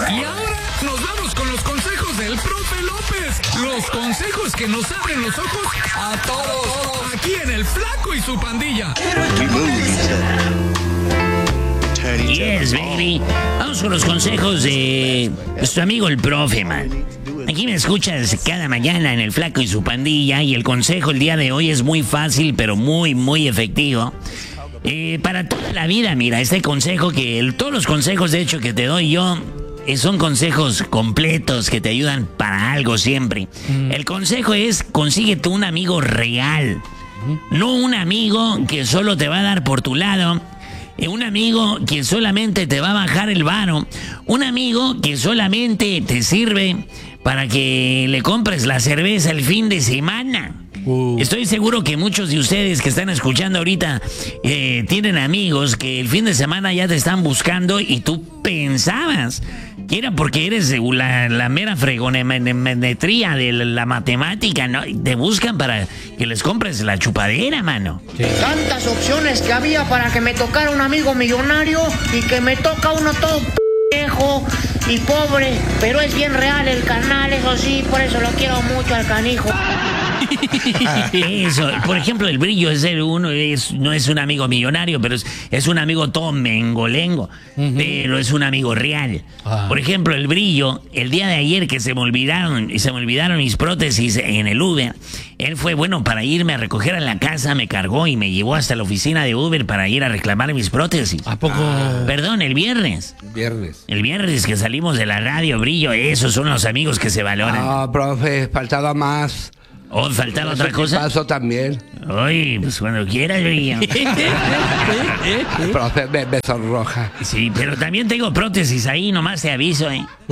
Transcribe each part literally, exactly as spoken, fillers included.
Y ahora nos vamos con los consejos del profe López. Los consejos que nos abren los ojos a todos. Aquí en El Flaco y su Pandilla. Yes, baby. Vamos con los consejos de nuestro amigo el profe, man. Aquí me escuchas cada mañana en El Flaco y su Pandilla. Y el consejo el día de hoy es muy fácil, pero muy, muy efectivo. Eh, para toda la vida, mira, este consejo que... El, todos los consejos, de hecho, que te doy yo... son consejos completos que te ayudan para algo siempre. Mm. El consejo es, consíguete un amigo real. Mm. No un amigo que solo te va a dar por tu lado. Un amigo que solamente te va a bajar el varo. Un amigo que solamente te sirve para que le compres la cerveza el fin de semana. Uh. Estoy seguro que muchos de ustedes que están escuchando ahorita eh, tienen amigos que el fin de semana ya te están buscando y tú pensabas que era porque eres la, la mera fregonemetría de la, la matemática, ¿no? Te buscan para que les compres la chupadera, mano. Sí. Tantas opciones que había para que me tocara un amigo millonario y que me toca uno todo viejo y pobre, pero es bien real el carnal, eso sí, por eso lo quiero mucho al canijo. Eso, por ejemplo, el Brillo es el uno, es, no es un amigo millonario, pero es, es un amigo todo mengolengo, uh-huh. pero es un amigo real. Ah. Por ejemplo, el Brillo, el día de ayer que se me olvidaron, y se me olvidaron mis prótesis en el Uber, él fue bueno para irme a recoger a la casa, me cargó y me llevó hasta la oficina de Uber para ir a reclamar mis prótesis. ¿A poco? Ah. Perdón, el viernes. El viernes. El viernes que salimos de la radio, Brillo, esos son los amigos que se valoran. No, profe, faltaba más. ¿O faltaba otra cosa? Paso también. Ay, pues cuando quieras, Brillo. Profe, me, me sonroja. Sí, pero también tengo prótesis ahí, nomás te aviso, ¿eh? Uh.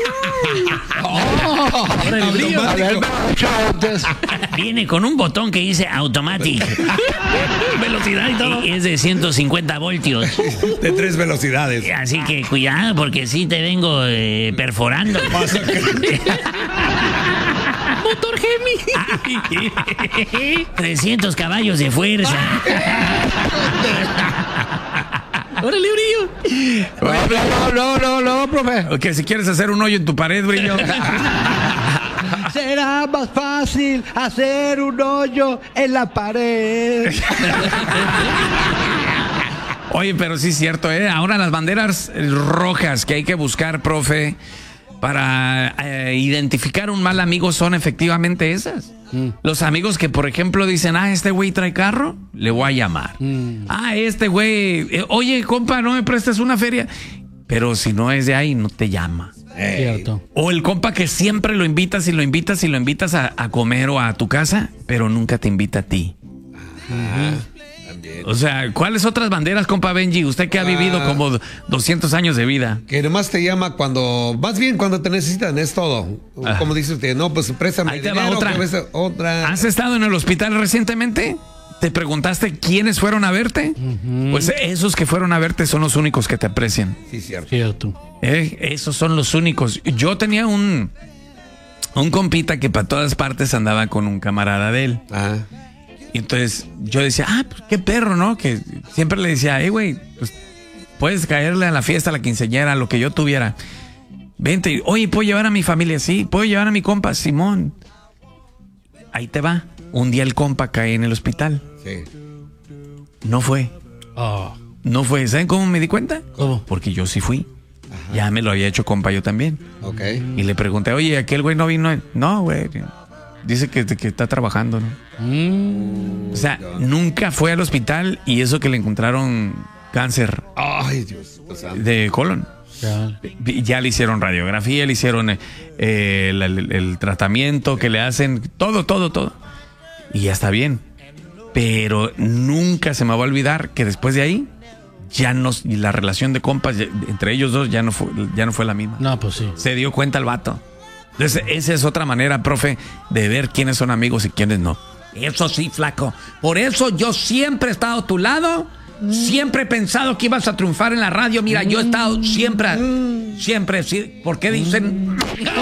Oh, el Brillo. A ver, viene con un botón que dice automatic. Velocidad y todo. Y es de ciento cincuenta voltios. De tres velocidades. Así que cuidado, porque sí te vengo eh, perforando. Motor Gemi. trescientos caballos de fuerza. ¡Órale, Brillo! No, no, no, no, profe. Que si quieres hacer un hoyo en tu pared, Brillo. Será más fácil hacer un hoyo en la pared. Oye, pero sí es cierto, ¿eh? Ahora las banderas rojas que hay que buscar, profe, para eh, identificar un mal amigo son efectivamente esas. Mm. Los amigos que, por ejemplo, dicen, ah, este güey trae carro, le voy a llamar. Mm. Ah, este güey, eh, oye, compa, ¿no me prestas una feria? Pero si no es de ahí, no te llama. Cierto. O el compa que siempre lo invitas y lo invitas y lo invitas a, a comer o a tu casa, pero nunca te invita a ti. Ajá. O sea, ¿cuáles otras banderas, compa Benji? Usted que ha vivido ah, como doscientos años de vida. Que nomás te llama cuando, más bien cuando te necesitan, es todo. Ah. Como dice usted, no, pues préstame Ahí te dinero, va otra. Presta, otra. ¿Has estado en el hospital recientemente? ¿Te preguntaste quiénes fueron a verte? Uh-huh. Pues esos que fueron a verte son los únicos que te aprecian. Sí, cierto. Cierto. Eh, esos son los únicos. Yo tenía un, un compita que para todas partes andaba con un camarada de él. Ah. Y entonces yo decía, ah, pues qué perro, ¿no? Que siempre le decía, hey, güey, pues puedes caerle a la fiesta, a la quinceañera, a lo que yo tuviera. Vente, oye, ¿puedo llevar a mi familia? Sí, ¿puedo llevar a mi compa? Simón. Ahí te va. Un día el compa cae en el hospital. Sí. No fue. Oh. No fue. ¿Saben cómo me di cuenta? ¿Cómo? Porque yo sí fui. Ajá. Ya me lo había hecho compa yo también. Ok. Y le pregunté, oye, ¿aquel güey no vino? No, güey. Dice que, que está trabajando, ¿no? Mm. O sea, nunca fue al hospital y eso que le encontraron cáncer. Ay, Dios. De colon. Ya. Ya le hicieron radiografía, le hicieron eh, el, el, el tratamiento que le hacen, todo, todo, todo. Y ya está bien. Pero nunca se me va a olvidar que después de ahí, ya no, la relación de compas ya, entre ellos dos ya no fue, ya no fue la misma. No, pues sí. Se dio cuenta el vato. Entonces, esa es otra manera, profe, de ver quiénes son amigos y quiénes no. Eso sí, flaco. Por eso yo siempre he estado a tu lado. Siempre he pensado que ibas a triunfar en la radio. Mira, yo he estado siempre, siempre. ¿Por qué dicen?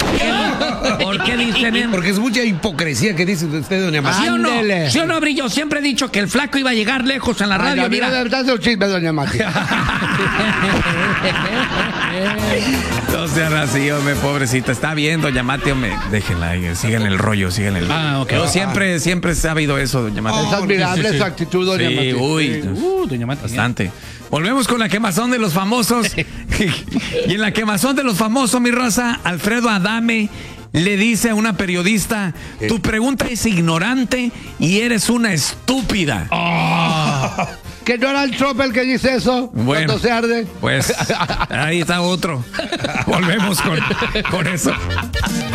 ¿Por qué dicen? Porque es mucha hipocresía que dice usted, doña Mati. ¿Sí o no? ¿Sí o no, Brillo? Siempre he dicho que el flaco iba a llegar lejos en la radio. Ay, mira, mira, dale un chisme, doña Mati. No sean así, hombre, pobrecita. Está bien, doña Mati, hombre. Déjenla, sigan el rollo, sigan el rollo. Ah, ok. Yo Ah, siempre, siempre he sabido eso, doña Mati. Es admirable sí, sí, sí. su actitud, doña Sí, Mati. uy. Uh, doña Mati. Bastante. Volvemos con la quemazón de los famosos. Y en la quemazón de los famosos, mi raza, Alfredo Adame le dice a una periodista: tu pregunta es ignorante y eres una estúpida. Que no era el Trump el que dice eso Bueno, cuando se arde. Pues ahí está otro. Volvemos con, con eso.